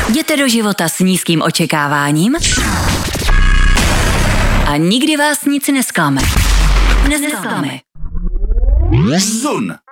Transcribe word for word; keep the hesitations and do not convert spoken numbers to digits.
Jděte do života s nízkým očekáváním a nikdy vás nic nesklame. Nesklame. Zun.